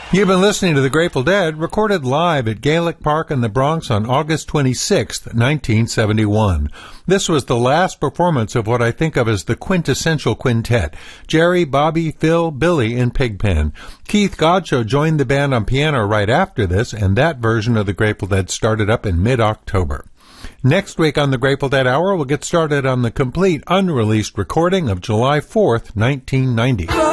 You've been listening to The Grateful Dead, recorded live at Gaelic Park in the Bronx on August 26, 1971. This was the last performance of what I think of as the quintessential quintet: Jerry, Bobby, Phil, Billy in Pigpen. Keith Godchaux joined the band on piano right after this, and that version of The Grateful Dead started up in mid-October. Next week on the Grateful Dead Hour, we'll get started on the complete unreleased recording of July 4th, 1990.